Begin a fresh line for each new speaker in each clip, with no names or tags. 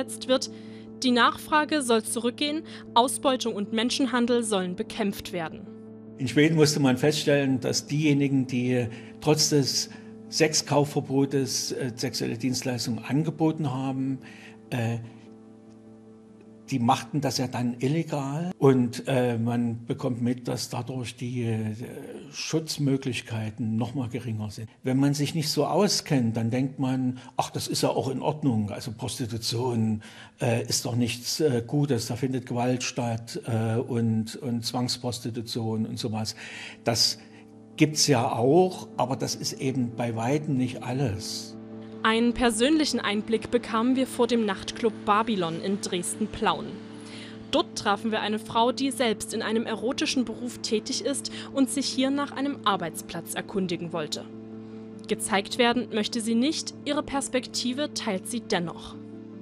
umgesetzt wird. Die Nachfrage soll zurückgehen, Ausbeutung und Menschenhandel sollen bekämpft werden.
In Schweden musste man feststellen, dass diejenigen, die trotz des Sexkaufverbotes sexuelle Dienstleistungen angeboten haben, die machten das ja dann illegal und man bekommt mit, dass dadurch die Schutzmöglichkeiten noch mal geringer sind. Wenn man sich nicht so auskennt, dann denkt man, ach, das ist ja auch in Ordnung. Also Prostitution ist doch nichts Gutes, da findet Gewalt statt und Zwangsprostitution und sowas. Das gibt's ja auch, aber das ist eben bei weitem nicht alles.
Einen persönlichen Einblick bekamen wir vor dem Nachtclub Babylon in Dresden-Plauen. Dort trafen wir eine Frau, die selbst in einem erotischen Beruf tätig ist und sich hier nach einem Arbeitsplatz erkundigen wollte. Gezeigt werden möchte sie nicht, ihre Perspektive teilt sie dennoch.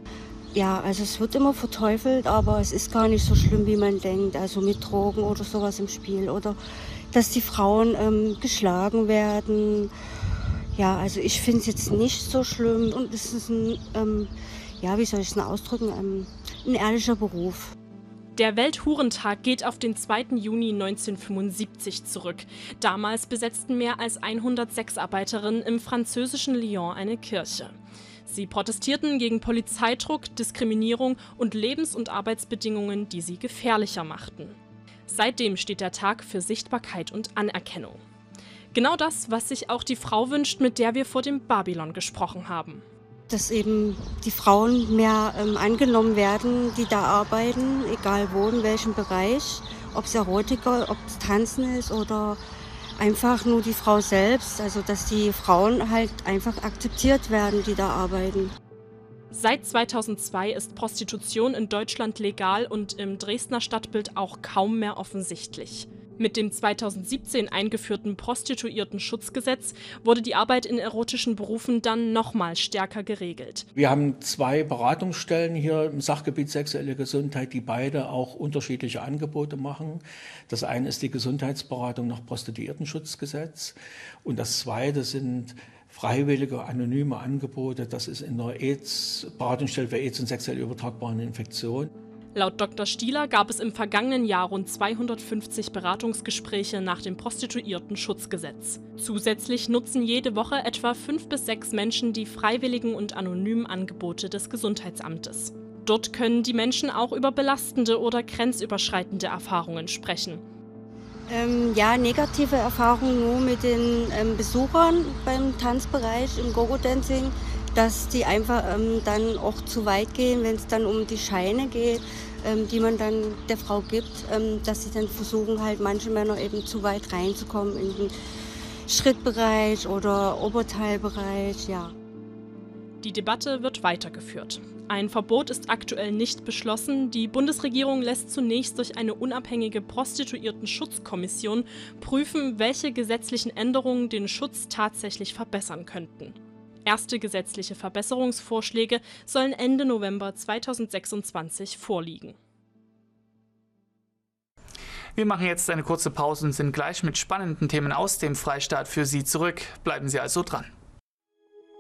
Ja, also es wird immer verteufelt, aber es ist gar nicht so schlimm, wie man denkt. Also mit Drogen oder sowas im Spiel oder dass die Frauen geschlagen werden. Ja, also ich finde es jetzt nicht so schlimm und es ist ein, wie soll ich es ausdrücken, ein ehrlicher Beruf.
Der Welthurentag geht auf den 2. Juni 1975 zurück. Damals besetzten mehr als 100 Sexarbeiterinnen im französischen Lyon eine Kirche. Sie protestierten gegen Polizeidruck, Diskriminierung und Lebens- und Arbeitsbedingungen, die sie gefährlicher machten. Seitdem steht der Tag für Sichtbarkeit und Anerkennung. Genau das, was sich auch die Frau wünscht, mit der wir vor dem Babylon gesprochen haben.
Dass eben die Frauen mehr angenommen werden, die da arbeiten, egal wo, in welchem Bereich. Ob es Erotiker, ob es Tanzen ist oder einfach nur die Frau selbst. Also dass die Frauen halt einfach akzeptiert werden, die da arbeiten.
Seit 2002 ist Prostitution in Deutschland legal und im Dresdner Stadtbild auch kaum mehr offensichtlich. Mit dem 2017 eingeführten Prostituiertenschutzgesetz wurde die Arbeit in erotischen Berufen dann nochmal stärker geregelt.
Wir haben 2 Beratungsstellen hier im Sachgebiet sexuelle Gesundheit, die beide auch unterschiedliche Angebote machen. Das eine ist die Gesundheitsberatung nach Prostituiertenschutzgesetz und das zweite sind freiwillige, anonyme Angebote. Das ist in der Beratungsstelle für AIDS und sexuell übertragbaren Infektionen.
Laut Dr. Stieler gab es im vergangenen Jahr rund 250 Beratungsgespräche nach dem Prostituiertenschutzgesetz. Zusätzlich nutzen jede Woche etwa 5 bis 6 Menschen die freiwilligen und anonymen Angebote des Gesundheitsamtes. Dort können die Menschen auch über belastende oder grenzüberschreitende Erfahrungen sprechen.
Negative Erfahrungen nur mit den Besuchern beim Tanzbereich, im Gogo-Dancing, dass die einfach dann auch zu weit gehen, wenn es dann um die Scheine geht, die man dann der Frau gibt, dass sie dann versuchen, halt manche Männer eben zu weit reinzukommen in den Schrittbereich oder Oberteilbereich, ja.
Die Debatte wird weitergeführt. Ein Verbot ist aktuell nicht beschlossen. Die Bundesregierung lässt zunächst durch eine unabhängige Prostituiertenschutzkommission prüfen, welche gesetzlichen Änderungen den Schutz tatsächlich verbessern könnten. Erste gesetzliche Verbesserungsvorschläge sollen Ende November 2026 vorliegen.
Wir machen jetzt eine kurze Pause und sind gleich mit spannenden Themen aus dem Freistaat für Sie zurück. Bleiben Sie also dran.